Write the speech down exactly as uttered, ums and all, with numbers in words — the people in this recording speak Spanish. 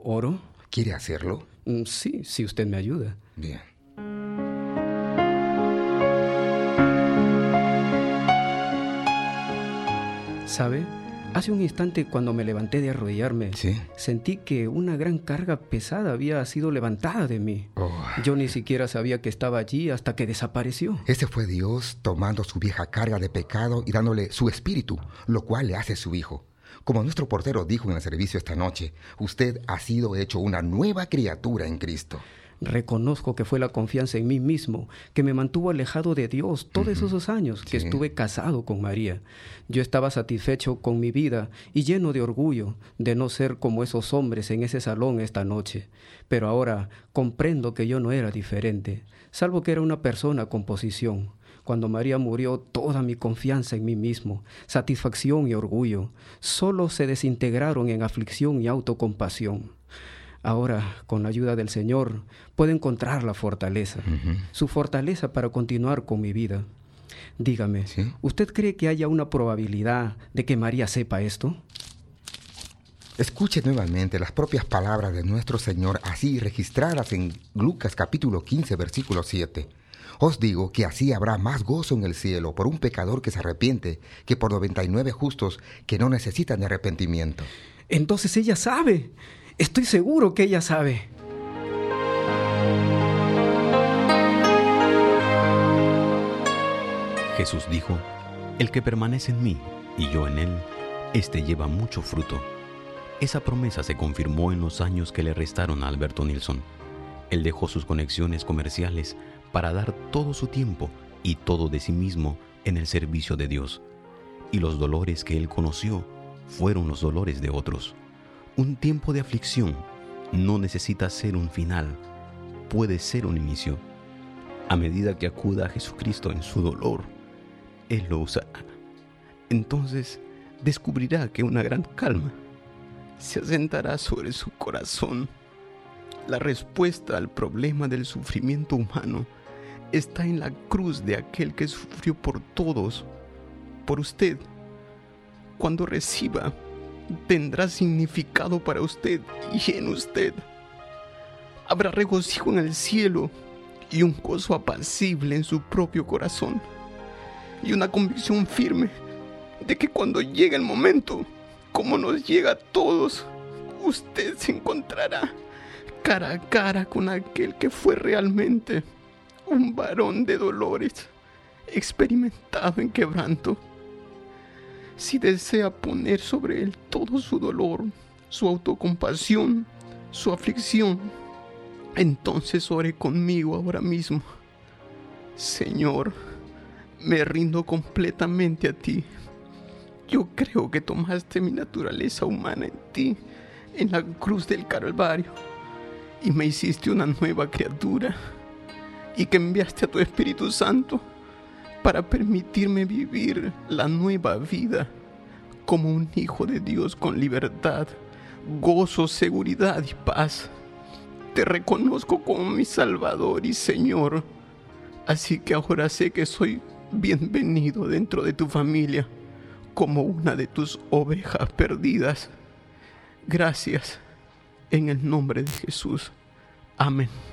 oro? ¿Quiere hacerlo? Mm, Sí, si usted me ayuda. Bien. ¿Sabe? Hace un instante, cuando me levanté de arrodillarme, ¿Sí? sentí que una gran carga pesada había sido levantada de mí. Oh, Yo ni siquiera sabía que estaba allí hasta que desapareció. ese fue Dios tomando su vieja carga de pecado y dándole su espíritu, lo cual le hace su hijo. Como nuestro portero dijo en el servicio esta noche, usted ha sido hecho una nueva criatura en Cristo. Reconozco que fue la confianza en mí mismo que me mantuvo alejado de Dios todos Ujú. esos años que Sí. estuve casado con María. Yo estaba satisfecho con mi vida y lleno de orgullo de no ser como esos hombres en ese salón esta noche. Pero ahora comprendo que yo no era diferente, salvo que era una persona con posición. Cuando María murió, toda mi confianza en mí mismo, satisfacción y orgullo, solo se desintegraron en aflicción y autocompasión. Ahora, con la ayuda del Señor, puedo encontrar la fortaleza, Ujú. su fortaleza para continuar con mi vida. Dígame, ¿Sí? ¿usted cree que haya una probabilidad de que María sepa esto? Escuche nuevamente las propias palabras de nuestro Señor, así registradas en Lucas capítulo quince, versículo siete. Os digo que así habrá más gozo en el cielo por un pecador que se arrepiente que por noventa y nueve justos que no necesitan de arrepentimiento. Entonces ella sabe. Estoy seguro que ella sabe. Jesús dijo: el que permanece en mí y yo en él, éste lleva mucho fruto. Esa promesa se confirmó en los años que le restaron a Alberto Nilsson. Él dejó sus conexiones comerciales para dar todo su tiempo y todo de sí mismo en el servicio de Dios. Y los dolores que él conoció fueron los dolores de otros. Un tiempo de aflicción no necesita ser un final, puede ser un inicio. A medida que acuda a Jesucristo en su dolor, Él lo usará. Entonces descubrirá que una gran calma se asentará sobre su corazón. La respuesta al problema del sufrimiento humano está en la cruz de aquel que sufrió por todos, por usted. Cuando reciba, tendrá significado para usted y en usted. Habrá regocijo en el cielo y un gozo apacible en su propio corazón. Y una convicción firme de que cuando llegue el momento, como nos llega a todos, usted se encontrará cara a cara con aquel que fue realmente un varón de dolores, experimentado en quebranto. Si desea poner sobre él todo su dolor, su autocompasión, su aflicción, entonces ore conmigo ahora mismo. Señor, me rindo completamente a ti. Yo creo que tomaste mi naturaleza humana en ti, en la cruz del Calvario, y me hiciste una nueva criatura, y que enviaste a tu Espíritu Santo para permitirme vivir la nueva vida como un hijo de Dios con libertad, gozo, seguridad y paz. Te reconozco como mi Salvador y Señor, así que ahora sé que soy bienvenido dentro de tu familia, como una de tus ovejas perdidas. Gracias, en el nombre de Jesús. Amén.